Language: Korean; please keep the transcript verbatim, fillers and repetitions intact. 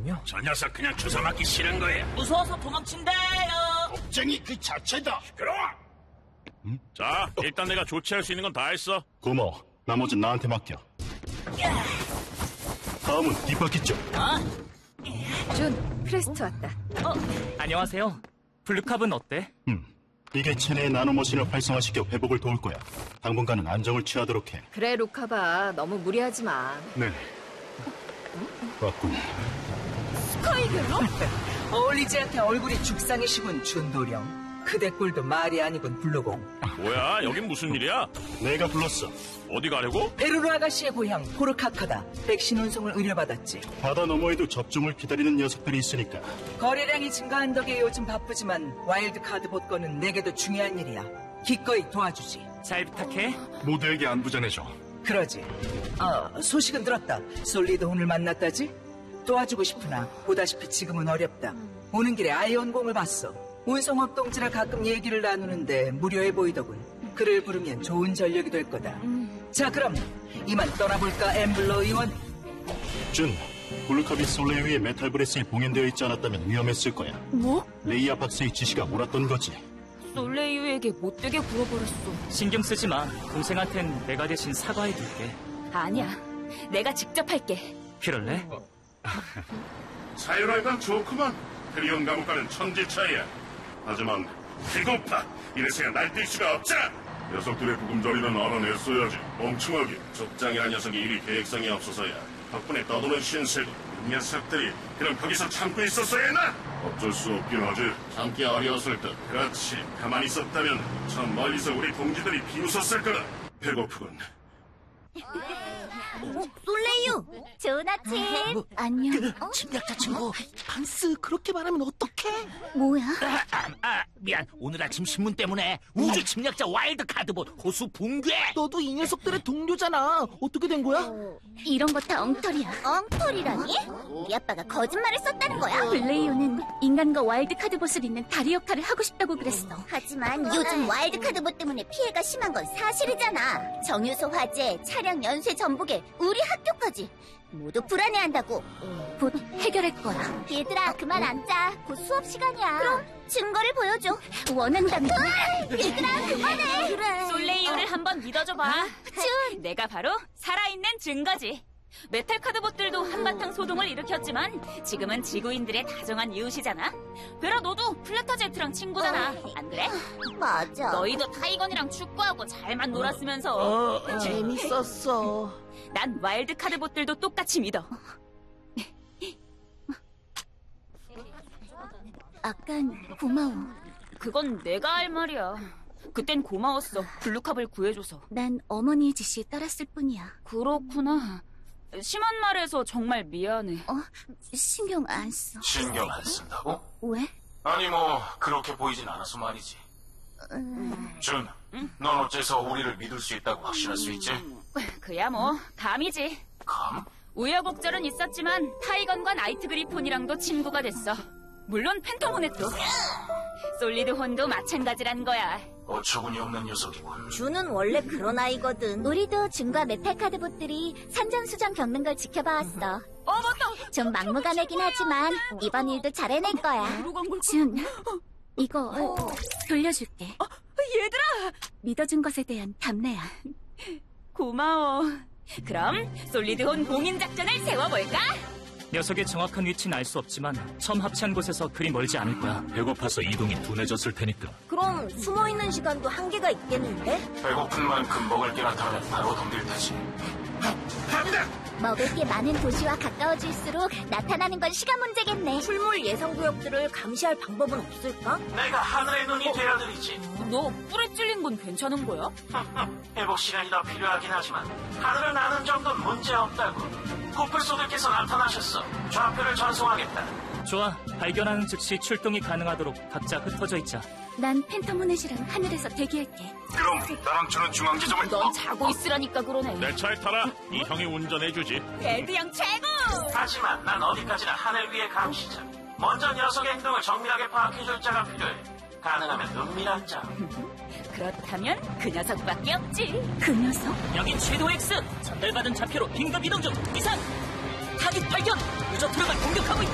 있군요. 저 녀석 그냥 주워 맞기 싫은 거예요. 무서워서 도망친대요. 겁쟁이 그 자체다. 시끄러워. 응? 자, 일단 내가 조치할 수 있는 건 다 했어. 고마워. 나머진 나한테 맡겨. 다음은 뒷바퀴 쪽. 어? 준, 크레스트 왔다. 어, 안녕하세요. 블루캅은 어때? 음, 이게 체내의 나노머신을 활성화시켜 회복을 도울 거야. 당분간은 안정을 취하도록 해. 그래, 루카바. 너무 무리하지 마. 네. 왔군. 스카이별로? 어울리지 않게 얼굴이 죽상이시군, 준도령. 그대 꼴도 말이 아니군, 블루공. 뭐야, 여긴 무슨 일이야? 내가 불렀어. 어디 가려고? 베르르 아가씨의 고향 포르카카다. 백신 운송을 의뢰받았지. 바다 너머에도 접종을 기다리는 녀석들이 있으니까. 거래량이 증가한 덕에 요즘 바쁘지만 와일드 카드 복권은 내게도 중요한 일이야. 기꺼이 도와주지. 잘 부탁해. 모두에게 안부 전해줘. 그러지. 아, 소식은 들었다. 솔리드 혼을 만났다지? 도와주고 싶으나 보다시피 지금은 어렵다. 오는 길에 아이언공을 봤어. 운송업 동지라 가끔 얘기를 나누는데 무료해 보이더군. 그를 부르면 좋은 전력이 될 거다. 자, 그럼 이만 떠나볼까, 엠블러 의원? 준, 블루캅이 솔레 위에 메탈 브레스에 봉인되어 있지 않았다면 위험했을 거야. 뭐? 레이아 박사의 지시가 옳았던 거지. 솔레이유에게 못되게 굴어버렸어. 신경 쓰지 마. 동생한텐 내가 대신 사과해줄게. 아니야. 내가 직접 할게. 그럴래? 사유랄간 좋구만. 트리온 감옥과는 천지 차이야. 하지만 배고파. 이래서야 날뛸 수가 없잖아. 녀석들의 부금자리는 알아냈어야지. 멍청하게 족장이란 녀석이 이리 계획성이 없어서야. 덕분에 떠도는 신세고 이 녀석들이 그럼 거기서 참고 있었어야 했나? 어쩔 수 없긴 하지. 참기 어려웠을 듯. 그렇지. 가만히 있었다면 저 멀리서 우리 동지들이 비웃었을 거다. 배고프군. 솔레이유, 좋은 아침. 안녕. 그 침략자 친구 반스 그렇게 말하면 어떡해? 뭐야? 아, 아, 미안. 오늘 아침 신문 때문에 우주 침략자 와일드 카드봇 호수 붕괴. 너도 이 녀석들의 동료잖아. 어떻게 된 거야? 이런 거 다 엉터리야. 엉터리라니? 우리 아빠가 거짓말을 썼다는 거야? 블레이오는 인간과 와일드카드봇을 잇는 다리 역할을 하고 싶다고 그랬어. 하지만 요즘 와일드카드봇 때문에 피해가 심한 건 사실이잖아. 정유소 화재, 차량 연쇄 전복에 우리 학교까지 모두 불안해한다고. 곧 해결할 거야. 얘들아, 그만 앉자. 곧 수업 시간이야. 그럼 증거를 보여줘. 원한다면. 얘들아, 그만해. 그래. 솔레이오를 한번 믿어줘봐. 준. 내가 바로 살아있는 증거지. 메탈 카드봇들도 한바탕 소동을 일으켰지만 지금은 지구인들의 다정한 이웃이잖아. 베라, 너도 플래터제트랑 친구잖아. 안 그래? 맞아. 너희도 타이건이랑 축구하고 잘만 놀았으면서. 어, 재밌었어. 난 와일드 카드봇들도 똑같이 믿어. 아깐 고마워. 그건 내가 할 말이야. 그땐 고마웠어. 블루캅을 구해줘서. 난 어머니의 지시에 따랐을 뿐이야. 그렇구나. 심한 말해서 정말 미안해. 어? 신경 안 써. 신경 안 쓴다고? 왜? 아니 뭐 그렇게 보이진 않아서 말이지. 음... 준, 넌 어째서 우리를 믿을 수 있다고 확신할 수 있지? 그야 뭐 감이지. 감? 우여곡절은 있었지만 타이건과 나이트 그리폰이랑도 친구가 됐어. 물론 팬텀호넷도. 솔리드 혼도 마찬가지란 거야. 어처구니 없는 녀석이군. 준은 원래 그런 아이거든. 우리도 준과 메탈카드봇들이 산전수전 겪는 걸 지켜봐왔어. 어, 맞다. 좀 막무가내긴 하지만 이번 일도 잘 해낼 거야. 준, 이거 돌려줄게. 어, 얘들아! 믿어준 것에 대한 답례야. 고마워. 그럼 솔리드 혼 봉인 작전을 세워볼까? 녀석의 정확한 위치는 알 수 없지만 처음 합체한 곳에서 그리 멀지 않을 거야. 배고파서 이동이 둔해졌을 테니까. 그럼 숨어있는 시간도 한계가 있겠는데? 배고픈 만큼 먹을 게 나타나면 바로 덤빌 테지. 갑니다! 먹을 게 많은 도시와 가까워질수록 나타나는 건 시간 문제겠네. 출몰 예상 구역들을 감시할 방법은 없을까? 내가 하늘의 눈이 되어드리지. 너 뿔에 찔린 건 괜찮은 거야? 회복 시간이 더 필요하긴 하지만 하늘을 나는 정도는 문제없다고. 코플소들께서 나타나셨어. 좌표를 전송하겠다. 좋아. 발견하는 즉시 출동이 가능하도록 각자 흩어져 있자. 난 팬텀호넷이랑 하늘에서 대기할게. 그럼 나랑 주는 중앙지점을... 넌 자고 있으라니까 그러네. 내 차에 타라. 이 형이 운전해주지. 레드 형 최고! 하지만 난 어디까지나 하늘 위의 감시자. 먼저 녀석의 행동을 정밀하게 파악해줄 자가 필요해. 가능하면 은밀한 자. 그렇다면 그 녀석밖에 없지. 그 녀석? 여긴 섀도우 X. 전달받은 좌표로 긴급 이동 중. 이상. 타깃 발견. 유저 트럭을 공격하고 있다.